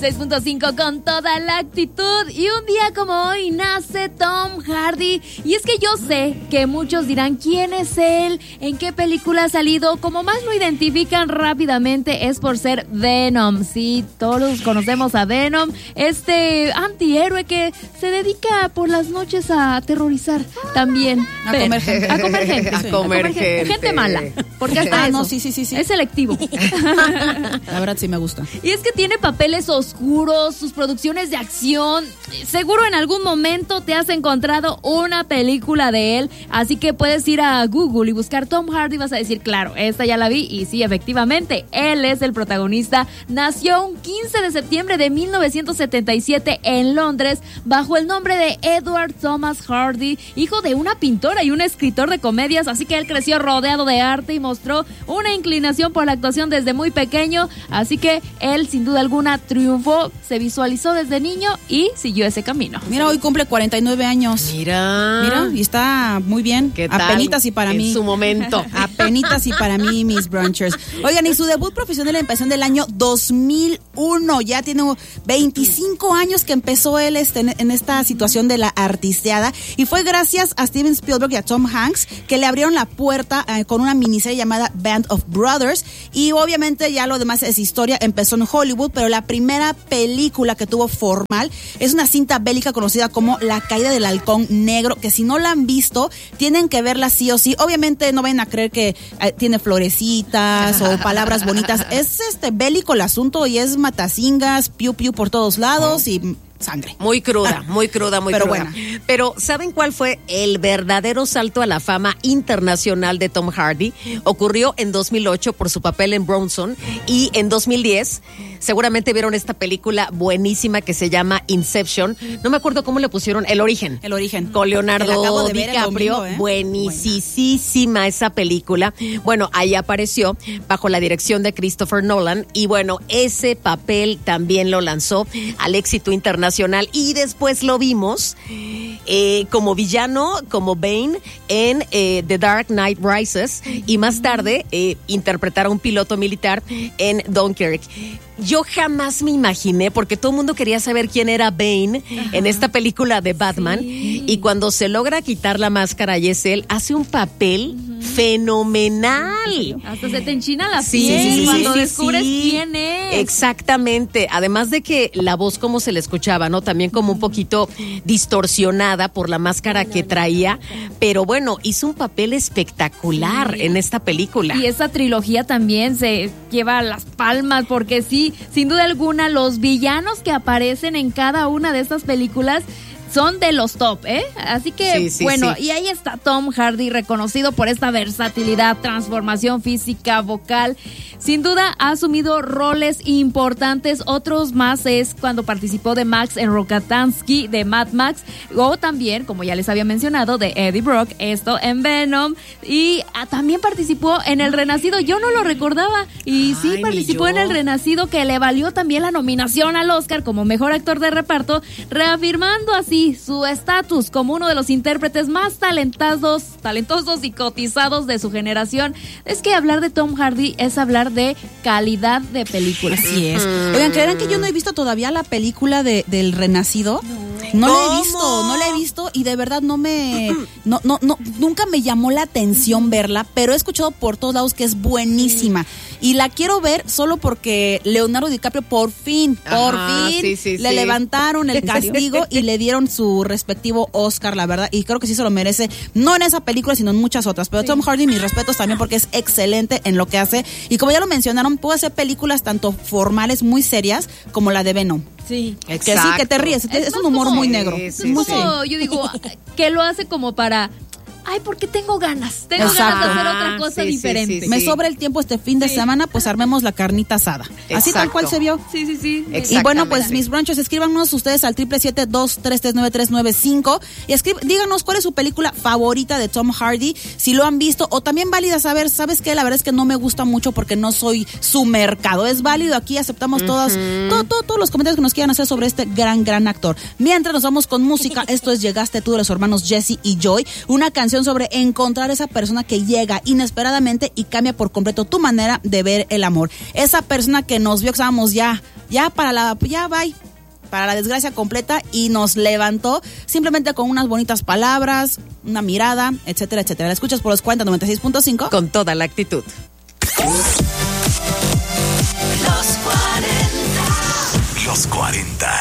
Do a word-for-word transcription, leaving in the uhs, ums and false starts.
seis punto cinco con toda la actitud. Y un día como hoy nace Tom Hardy. Y es que yo sé que muchos dirán quién es él, en qué película ha salido. Como más lo identifican rápidamente es por ser Venom. Sí, todos conocemos a Venom, este antihéroe que se dedica por las noches a aterrorizar también. A comer gente. A comer gente. A comer gente. Gente mala. Porque hasta Ah, eso no, sí, sí, sí, sí. es selectivo. La verdad sí me gusta. Y es que tiene papeles oscuros, sus producciones de acción. Seguro en algún momento te has encontrado una película de él, así que puedes ir a Google y buscar Tom Hardy y vas a decir, claro, esta ya la vi. Y sí, efectivamente, él es el protagonista. Nació un quince de septiembre de mil novecientos setenta y siete en Londres bajo el nombre de Edward Thomas Hardy, hijo de una pintora y un escritor de comedias, así que él creció rodeado de arte y mostró una inclinación por la actuación desde muy pequeño, así que él sin duda alguna triunfó, se visualizó desde niño y siguió ese camino. Mira, hoy cumple cuarenta y nueve años. Mira. Mira, y está muy bien. ¿Qué tal? Apenitas y para en mí. En su momento. Apenitas y para mí, mis brunchers. Oigan, y su debut profesional empezó en el año dos mil uno. Ya tiene veinticinco años que empezó él este, en esta situación de la artisteada. Y fue gracias a Steven Spielberg y a Tom Hanks que le abrieron la puerta eh, con una miniserie llamada Band of Brothers. Y obviamente ya lo demás es historia. Empezó en Hollywood, pero la primera película que tuvo formal es una cinta bélica conocida como La Caída del Halcón Negro, que si no la han visto, tienen que verla sí o sí. Obviamente no vayan a creer que eh, tiene florecitas o palabras bonitas. Es este bélico el asunto y es matacingas, piu piu por todos lados y sangre. Muy cruda, muy cruda, muy Pero cruda. buena. Pero ¿saben cuál fue el verdadero salto a la fama internacional de Tom Hardy? Ocurrió en dos mil ocho por su papel en Bronson y en dos mil diez seguramente vieron esta película buenísima que se llama Inception. No me acuerdo cómo le pusieron, El Origen. El Origen. Con Leonardo Que la acabo de ver el DiCaprio. domingo, ¿eh? Buenísima esa película. Bueno, ahí apareció bajo la dirección de Christopher Nolan y bueno, ese papel también lo lanzó al éxito internacional y después lo vimos eh, como villano, como Bane en eh, The Dark Knight Rises y más tarde eh, interpretar a un piloto militar en Dunkirk. Yo jamás me imaginé, porque todo el mundo quería saber quién era Bane Ajá. en esta película de Batman, sí. y cuando se logra quitar la máscara y es él, hace un papel uh-huh. fenomenal. Hasta se te enchina la sí, piel sí, sí, cuando sí, descubres sí. quién es. Exactamente, además de que la voz como se le escuchaba, ¿no? También como un poquito distorsionada por la máscara que traía, pero bueno, hizo un papel espectacular sí. en esta película. Y esa trilogía también se lleva las palmas, porque sí, sin duda alguna, los villanos que aparecen en cada una de estas películas son de los top, ¿eh? Así que, sí, sí, bueno, sí. y ahí está Tom Hardy, reconocido por esta versatilidad, transformación física, vocal. Sin duda ha asumido roles importantes. Otros más es cuando participó de Max en Rokatansky, de Mad Max, o también, como ya les había mencionado, de Eddie Brock, esto en Venom. Y ah, también participó en El Renacido. Yo no lo recordaba. Y sí, Ay, participó en El Renacido, que le valió también la nominación al Oscar como mejor actor de reparto, reafirmando así su estatus como uno de los intérpretes más talentosos, talentosos y cotizados de su generación. Es que hablar de Tom Hardy es hablar de calidad de película. Así es. Oigan, ¿creerán que yo no he visto todavía la película de, del Renacido? No, no la he visto, no la he visto y de verdad no me, no, no, no, nunca me llamó la atención verla, pero he escuchado por todos lados que es buenísima y la quiero ver solo porque Leonardo DiCaprio por fin, por Ajá, fin sí, sí, le sí. levantaron el castigo y le dieron su respectivo Oscar, la verdad, y creo que sí se lo merece, no en esa película, sino en muchas otras, pero sí. Tom Hardy, mis respetos también porque es excelente en lo que hace y como ya lo mencionaron, puede hacer películas tanto formales, muy serias como la de Venom. Sí, que sí, que te ríes, es, es un humor como, muy negro. Sí, sí, es como, sí. yo digo, que lo hace como para... Ay, porque tengo ganas, tengo Exacto. ganas de hacer otra cosa sí, diferente. sí, sí, Me sí. sobra el tiempo este fin de Sí. semana, pues armemos la carnita asada. Así tal cual se vio. Sí, sí, sí. Exacto. Y bueno, pues mis brunchos, escríbanos ustedes al siete siete siete, dos tres tres, nueve tres nueve cinco y escri- díganos cuál es su película favorita de Tom Hardy, si lo han visto, o también válida saber, ¿sabes qué? La verdad es que no me gusta mucho porque no soy su mercado. Es válido, aquí aceptamos todas, Ujú. todo, todo, todos los comentarios que nos quieran hacer sobre este gran, gran actor. Mientras nos vamos con música, esto es Llegaste tú de los hermanos Jesse y Joy, una canción canción sobre encontrar esa persona que llega inesperadamente y cambia por completo tu manera de ver el amor. Esa persona que nos vio que estábamos ya, ya para la, ya bye, para la desgracia completa y nos levantó simplemente con unas bonitas palabras, una mirada, etcétera, etcétera. La escuchas por los cuarenta noventa y seis punto cinco. Con toda la actitud. Los cuarenta. Los cuarenta.